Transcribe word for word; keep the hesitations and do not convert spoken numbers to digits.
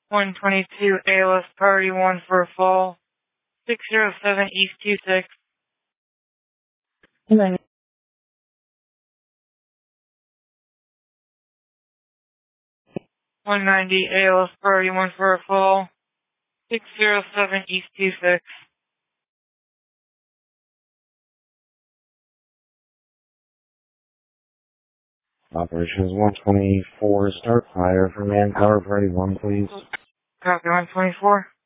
one twenty-two A L S Priority one for a fall. six zero seven East two six. one ninety A L S Priority one for a fall. six zero seven East two six. Operations one twenty-four, start fire for manpower Priority one, please. Copy one twenty-four.